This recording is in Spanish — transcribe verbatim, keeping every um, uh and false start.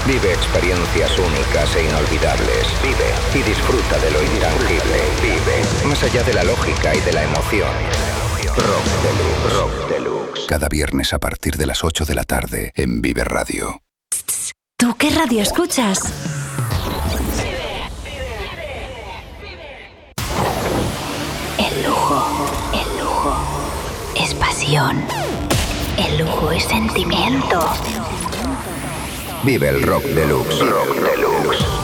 Vive experiencias únicas e inolvidables. Vive y disfruta de lo intangible. Vive más allá de la lógica y de la emoción. Rock Deluxe. Rock Deluxe. Cada viernes a partir de las ocho de la tarde en Vive Radio. ¿Tú qué radio escuchas? El lujo, el lujo es pasión. El lujo es sentimiento. Vive el Rock Deluxe. Rock Deluxe.